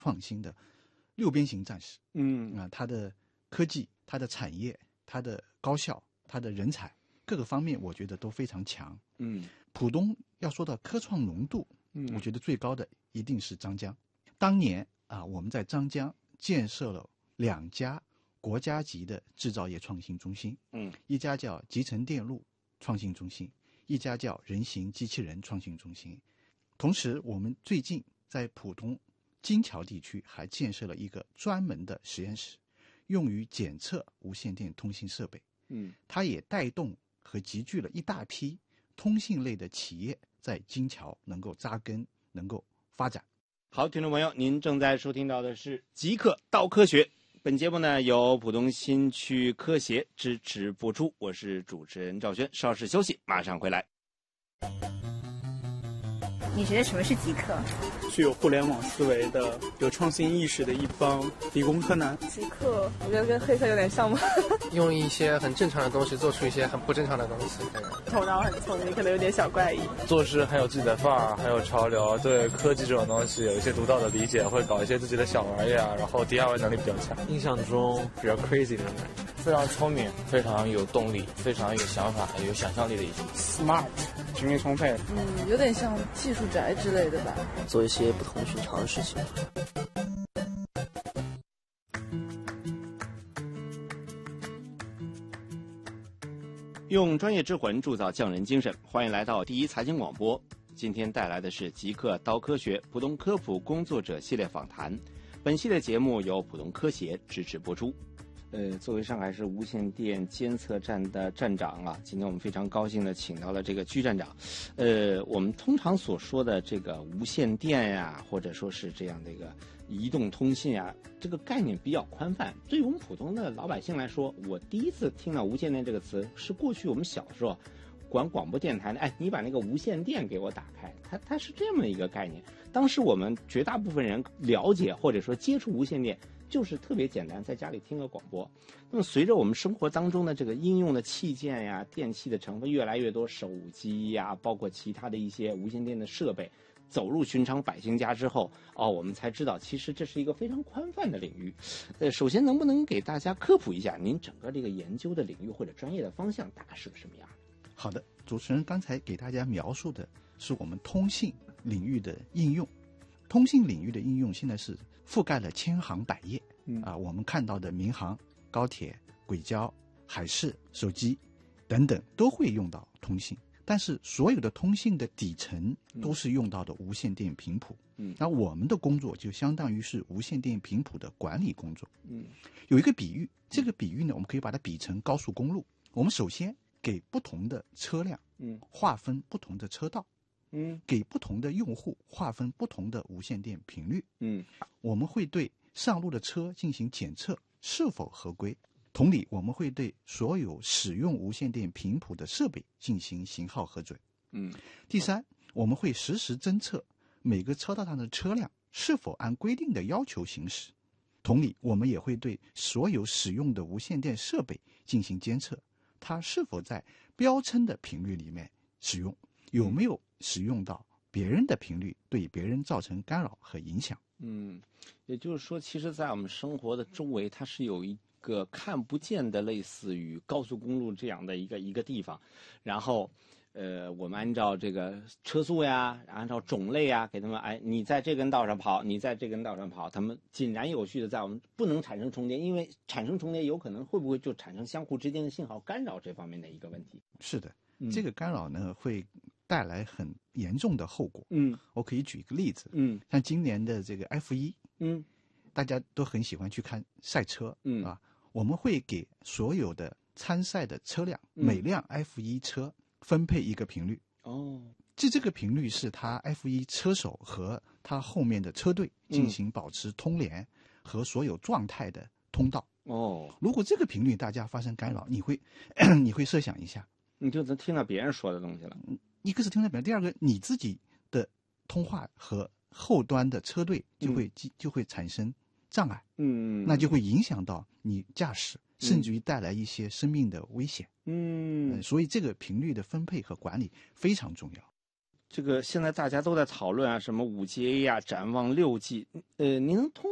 创新的六边形战士。它的科技、它的产业、它的高校、它的人才各个方面，我觉得都非常强。浦东要说到科创浓度，我觉得最高的一定是张江。当年我们在张江建设了2家国家级的制造业创新中心，一家叫集成电路创新中心，一家叫人形机器人创新中心。同时，我们最近在浦东金桥地区还建设了一个专门的实验室，用于检测无线电通信设备。它也带动和集聚了一大批通信类的企业在金桥能够扎根，能够发展。 好，听众朋友，您正在收听到的是《极客道科学》。本节目呢由浦东新区科协支持播出，我是主持人赵轩，稍事休息，马上回来。 你觉得什么是极客？ 具有互联网思维的、有创新意识的一帮理工科男。 极客，我觉得跟黑客有点像吗？ 用一些很正常的东西做出一些很不正常的东西。 头脑很聪明，可能有点小怪异。 做事很有自己的范儿，很有潮流，对科技这种东西有一些独到的理解，会搞一些自己的小玩意啊，然后 DIY 能力比较强。 印象中比较 crazy 的人， 非常聪明，非常有动力，非常有想法、有想象力的一种。 smart， 精力充沛。 有点像技术宅之类的吧。 做一些不同寻常的事情。 用专业之魂铸造匠人精神，欢迎来到第一财经广播。今天带来的是极客刀科学浦东科普工作者系列访谈。本系列节目由浦东科协支持播出。作为上海市无线电监测站的站长啊，今天我们非常高兴的请到了这个居站长。我们通常所说的这个无线电呀，或者说是这样的一个移动通信啊，这个概念比较宽泛。对于我们普通的老百姓来说，我第一次听到无线电这个词是过去我们小时候管广播电台的，你把那个无线电给我打开，它是这么一个概念。当时我们绝大部分人了解或者说接触无线电，就是特别简单，在家里听个广播。那么随着我们生活当中的这个应用的器件呀、电器的成分越来越多，手机呀，包括其他的一些无线电的设备走入寻常百姓家之后，我们才知道其实这是一个非常宽泛的领域。首先能不能给大家科普一下您整个这个研究的领域或者专业的方向大概是个什么样？ 好的，主持人刚才给大家描述的是我们通信领域的应用。通信领域的应用现在是覆盖了千行百业，我们看到的民航、高铁、轨交、海事、手机等等都会用到通信，但是所有的通信的底层都是用到的无线电频谱。那我们的工作就相当于是无线电频谱的管理工作。有一个比喻，这个比喻呢，我们可以把它比成高速公路。我们首先给不同的车辆划分不同的车道，给不同的用户划分不同的无线电频率。我们会对上路的车进行检测是否合规。同理，我们会对所有使用无线电频谱的设备进行型号核准。第三，我们会实时侦测每个车道上的车辆是否按规定的要求行驶。同理，我们也会对所有使用的无线电设备进行监测，它是否在标称的频率里面使用，有没有使用到别人的频率，对别人造成干扰和影响。 也就是说，其实在我们生活的周围，它是有一个看不见的类似于高速公路这样的一个地方，然后我们按照这个车速呀，按照种类呀，给他们你在这根道上跑，你在这根道上跑，他们井然有序的在我们不能产生重叠，因为产生重叠有可能会不会就产生相互之间的信号干扰这方面的一个问题。 是的，这个干扰呢会带来很严重的后果。我可以举一个例子。像今年的这个 F1，大家都很喜欢去看赛车。我们会给所有的参赛的车辆，每辆 F1 车分配一个频率。这个频率是他 F1 车手和他后面的车队进行保持通联和所有状态的通道。如果这个频率大家发生干扰，你会设想一下， 你就能听到别人说的东西了。 一个是听到别人，第二个你自己的通话和后端的车队就会产生障碍。那就会影响到你驾驶，甚至于带来一些生命的危险。所以这个频率的分配和管理非常重要。 这个现在大家都在讨论啊，什么5G A 呀，展望6G，您通